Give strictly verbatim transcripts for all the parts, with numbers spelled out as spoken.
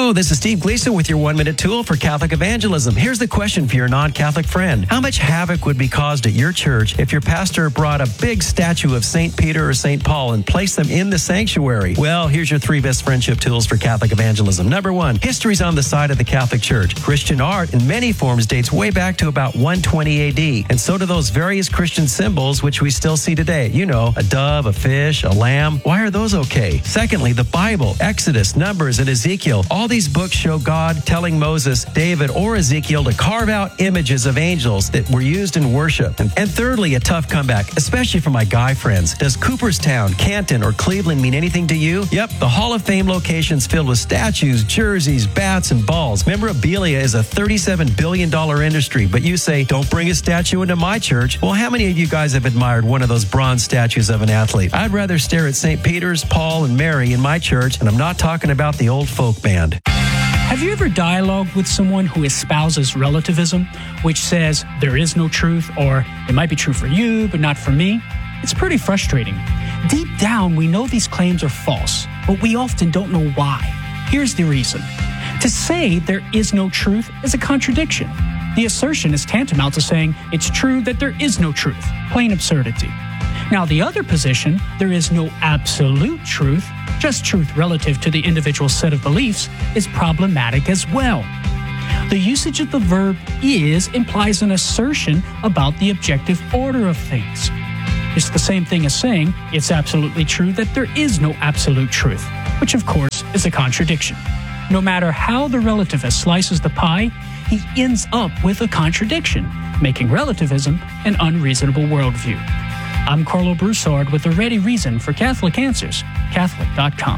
Hello, this is Steve Gleason with your one-minute tool for Catholic evangelism. Here's the question for your non-Catholic friend. How much havoc would be caused at your church if your pastor brought a big statue of Saint Peter or Saint Paul and placed them in the sanctuary? Well, here's your three best friendship tools for Catholic evangelism. Number one, history's on the side of the Catholic Church. Christian art in many forms dates way back to about one twenty A D, and so do those various Christian symbols which we still see today. You know, a dove, a fish, a lamb. Why are those okay? Secondly, the Bible, Exodus, Numbers, and Ezekiel. All these books show God telling Moses, David, or Ezekiel to carve out images of angels that were used in worship. And, and thirdly, a tough comeback, especially for my guy friends. Does Cooperstown, Canton, or Cleveland mean anything to you? Yep, the Hall of Fame location's filled with statues, jerseys, bats, and balls. Memorabilia is a thirty-seven billion dollars industry, but you say, don't bring a statue into my church. Well, how many of you guys have admired one of those bronze statues of an athlete? I'd rather stare at Saint Peter's, Paul, and Mary in my church, and I'm not talking about the old folk band. Have you ever dialogued with someone who espouses relativism, which says there is no truth, or it might be true for you, but not for me? It's pretty frustrating. Deep down, we know these claims are false, but we often don't know why. Here's the reason. To say there is no truth is a contradiction. The assertion is tantamount to saying it's true that there is no truth. Plain absurdity. Now, the other position, there is no absolute truth, just truth relative to the individual set of beliefs, is problematic as well. The usage of the verb is implies an assertion about the objective order of things. It's the same thing as saying it's absolutely true that there is no absolute truth, which of course is a contradiction. No matter how the relativist slices the pie, he ends up with a contradiction, making relativism an unreasonable worldview. I'm Carlo Broussard with a ready reason for Catholic Answers, Catholic dot com.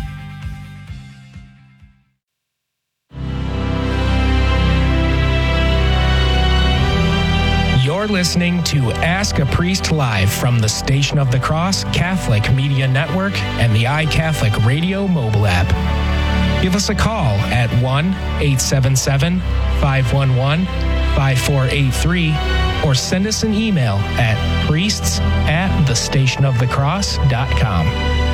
You're listening to Ask a Priest Live from the Station of the Cross Catholic Media Network and the iCatholic Radio mobile app. Give us a call at one eight seven seven, five one one, five four eight three or send us an email at priests at the station of the cross dot com.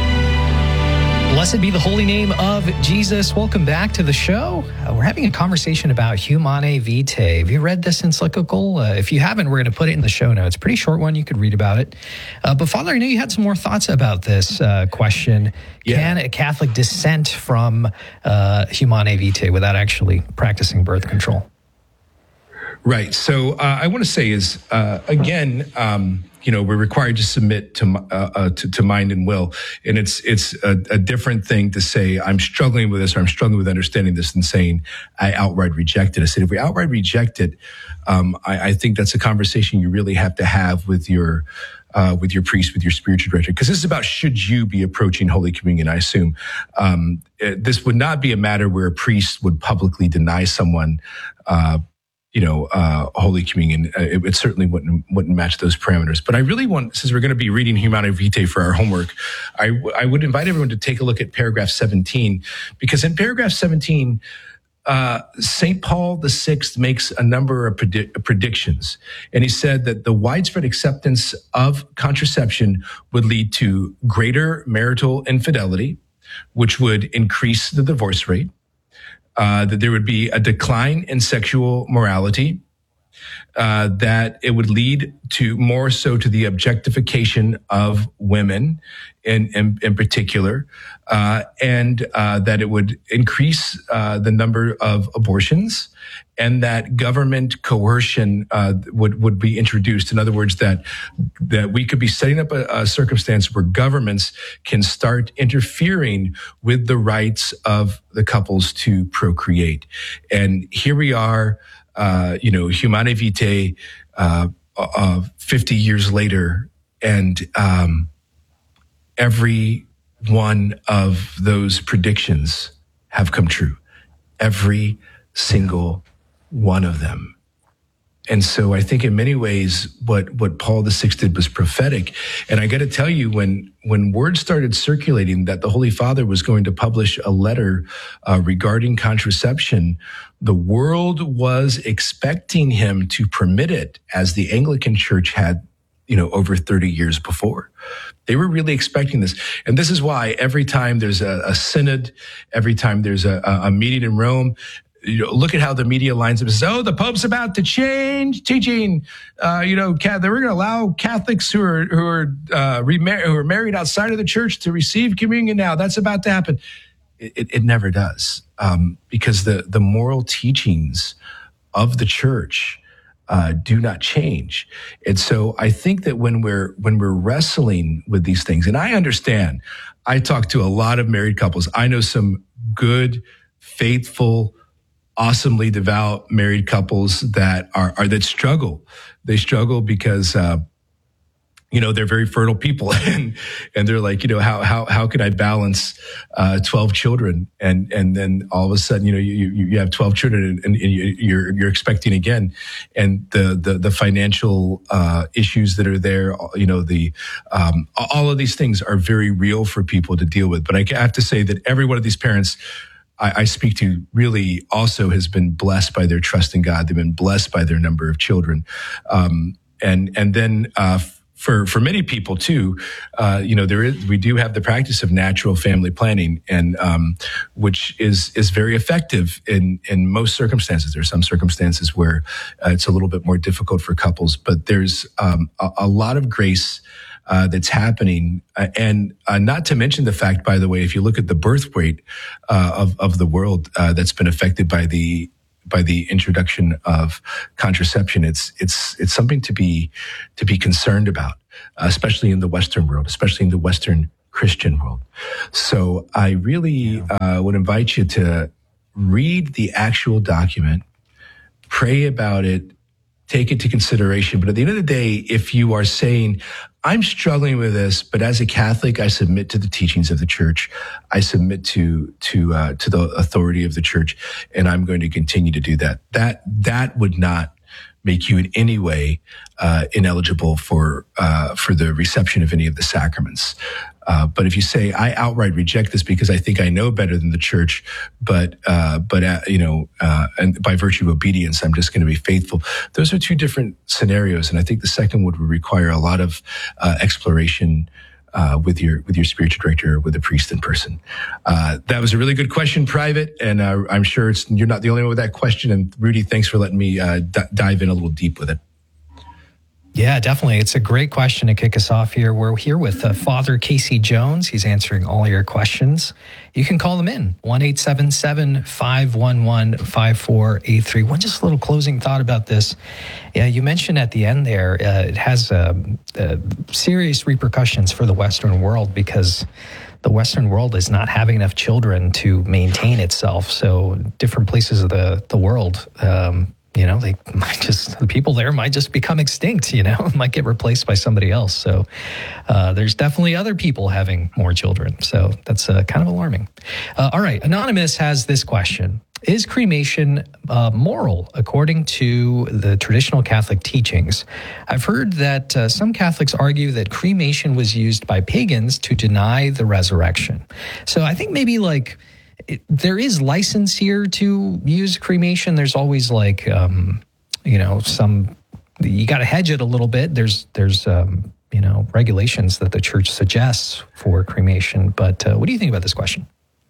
Blessed be the holy name of Jesus. Welcome back to the show. Uh, we're having a conversation about Humanae Vitae. Have you read this encyclical? Uh, if you haven't, we're going to put it in the show notes. Pretty short one. You could read about it. Uh, but Father, I know you had some more thoughts about this uh, question. Yeah. Can a Catholic dissent from uh, Humanae Vitae without actually practicing birth control? Right. So uh, I want to say is, uh, again, um, you know, we're required to submit to, uh, uh, to, to mind and will. And it's, it's a, a different thing to say, I'm struggling with this or I'm struggling with understanding this than saying I outright reject it. I said, if we outright reject it, um, I, I think that's a conversation you really have to have with your, uh, with your priest, with your spiritual director. Because this is about, should you be approaching Holy Communion, I assume. Um, this would not be a matter where a priest would publicly deny someone, uh, you know, uh, Holy Communion. Uh, it, it certainly wouldn't wouldn't match those parameters. But I really want, since we're going to be reading Humanae Vitae for our homework, I, w- I would invite everyone to take a look at paragraph seventeen, because in paragraph seventeen, uh, Saint Paul the Sixth makes a number of predi- predictions. And he said that the widespread acceptance of contraception would lead to greater marital infidelity, which would increase the divorce rate. Uh, that there would be a decline in sexual morality, uh, that it would lead to more so to the objectification of women in, in, in particular, uh, and uh, that it would increase uh, the number of abortions, and that government coercion uh, would would be introduced. In other words, that that we could be setting up a, a circumstance where governments can start interfering with the rights of the couples to procreate. And here we are, uh, you know, Humanae Vitae, uh, uh, fifty years later, and um, every one of those predictions have come true. Every single one of them. And so I think in many ways, what, what Paul the Sixth did was prophetic. And I got to tell you, when, when word started circulating that the Holy Father was going to publish a letter uh, regarding contraception, the world was expecting him to permit it, as the Anglican Church had you know, over thirty years before. They were really expecting this. And this is why every time there's a, a synod, every time there's a, a meeting in Rome, you know, look at how the media lines up and says, oh, the Pope's about to change teaching. Uh, you know, we're going to allow Catholics who are who are uh, remar- who are married outside of the church to receive communion now. That's about to happen. It, it, it never does, um, because the the moral teachings of the church uh, do not change. And so I think that when we're when we're wrestling with these things, and I understand, I talk to a lot of married couples. I know some good, faithful, awesomely devout married couples that are, are that struggle. They struggle because, uh, you know, they're very fertile people, and and they're like, you know, how how how can I balance uh, twelve children, and and then all of a sudden, you know, you you have twelve children, and, and you're you're expecting again, and the the the financial uh, issues that are there, you know, the um, all of these things are very real for people to deal with. But I have to say that every one of these parents I speak to really also has been blessed by their trust in God. They've been blessed by their number of children. Um, and, and then, uh, for, for many people too, uh, you know, there is, we do have the practice of natural family planning, and, um, which is, is very effective in, in most circumstances. There are some circumstances where uh, it's a little bit more difficult for couples, but there's, um, a, a lot of grace Uh, that's happening. Uh, and uh, not to mention the fact, by the way, if you look at the birth rate uh, of, of the world uh, that's been affected by the by the introduction of contraception, it's it's it's something to be to be concerned about, uh, especially in the Western world, especially in the Western Christian world. So I really uh, would invite you to read the actual document, pray about it, take it to consideration. But at the end of the day, if you are saying, I'm struggling with this, but as a Catholic, I submit to the teachings of the church. I submit to to uh, to the authority of the church, and I'm going to continue to do that. That that would not make you in any way uh, ineligible for uh, for the reception of any of the sacraments. Uh, but if you say, I outright reject this because I think I know better than the church, but uh, but uh, you know, uh, and by virtue of obedience, I'm just going to be faithful. Those are two different scenarios, and I think the second would require a lot of uh, exploration uh, with your with your spiritual director or with a priest in person. Uh, that was a really good question, private, and uh, I'm sure it's you're not the only one with that question. And Rudy, thanks for letting me uh, d- dive in a little deep with it. Yeah, definitely. It's a great question to kick us off here. We're here with uh, Father Casey Jones. He's answering all your questions. You can call them in, one eight seven seven, five one one, five four eight three. One just a little closing thought about this. Yeah, you mentioned at the end there, uh, it has uh, uh, serious repercussions for the Western world, because the Western world is not having enough children to maintain itself. So different places of the, the world, um, you know, they might just, the people there might just become extinct, you know, might get replaced by somebody else. So uh, there's definitely other people having more children. So that's uh, kind of alarming. Uh, all right. Anonymous has this question. Is cremation uh, moral according to the traditional Catholic teachings? I've heard that uh, some Catholics argue that cremation was used by pagans to deny the resurrection. So I think maybe like, It, there is license here to use cremation. There's always like, um, you know, some, you got to hedge it a little bit. There's, there's, um, you know, regulations that the church suggests for cremation. But uh, what do you think about this question?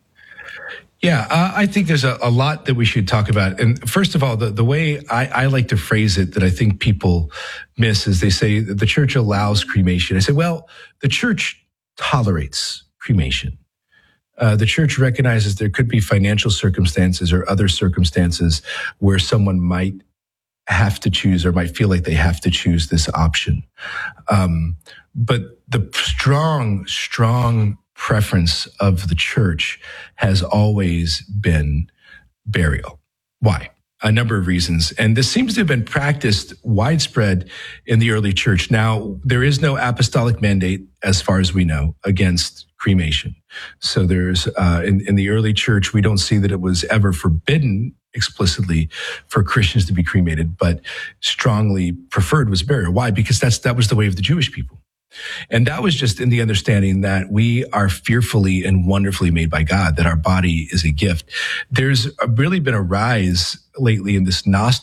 Yeah, uh, I think there's a, a lot that we should talk about. And first of all, the, the way I, I like to phrase it that I think people miss is they say that the church allows cremation. I say, well, the church tolerates cremation. Uh, the church recognizes there could be financial circumstances or other circumstances where someone might have to choose or might feel like they have to choose this option. Um, but the strong, strong preference of the church has always been burial. Why? A number of reasons. And this seems to have been practiced widespread in the early church. Now, there is no apostolic mandate, as far as we know, against cremation. So there's, uh, in, in the early church, we don't see that it was ever forbidden explicitly for Christians to be cremated, but strongly preferred was burial. Why? Because that's, that was the way of the Jewish people. And that was just in the understanding that we are fearfully and wonderfully made by God, that our body is a gift. There's really been a rise lately in this Gnostic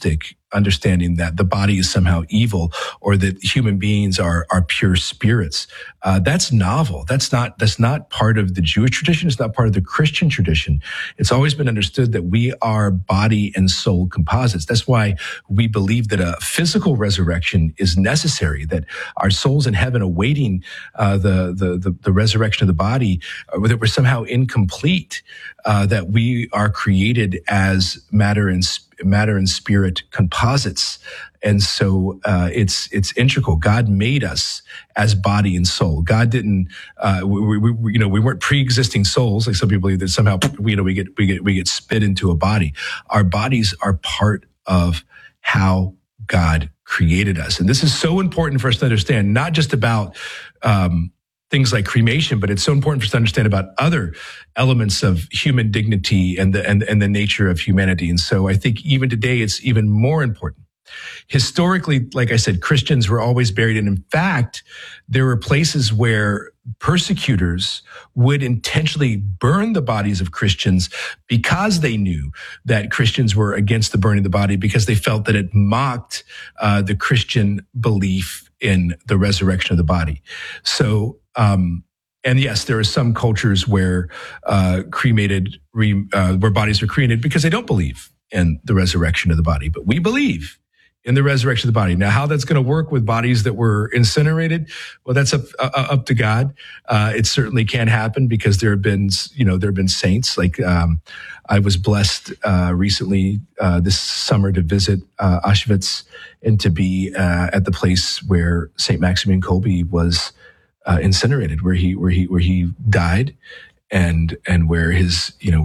understanding that the body is somehow evil or that human beings are are pure spirits. Uh, that's novel. That's not that's not part of the Jewish tradition. It's not part of the Christian tradition. It's always been understood that we are body and soul composites. That's why we believe that a physical resurrection is necessary, that our souls in heaven awaiting uh, the, the the the resurrection of the body, uh, that we're somehow incomplete, uh, that we are created as matter and matter and spirit composites. And so uh, it's it's integral. God made us as body and soul. God didn't, uh, we, we, you know, we weren't pre-existing souls like some people believe that somehow you know we get we get we get spit into a body. Our bodies are part of how God created us, and this is so important for us to understand. Not just about um, things like cremation, but it's so important for us to understand about other elements of human dignity and the and, and the nature of humanity. And so I think even today it's even more important. Historically, like I said, Christians were always buried. And in fact, there were places where persecutors would intentionally burn the bodies of Christians because they knew that Christians were against the burning of the body, because they felt that it mocked uh, the Christian belief in the resurrection of the body. So, um, and yes, there are some cultures where uh, cremated, re, uh, where bodies are cremated because they don't believe in the resurrection of the body. But we believe in the resurrection of the body. Now, how that's going to work with bodies that were incinerated, well, that's up uh, up to God. Uh, it certainly can happen because there have been, you know, there have been saints. Like um, I was blessed uh, recently uh, this summer to visit uh, Auschwitz and to be uh, at the place where Saint Maximilian Kolbe was uh, incinerated, where he where he where he died, and and where his you know.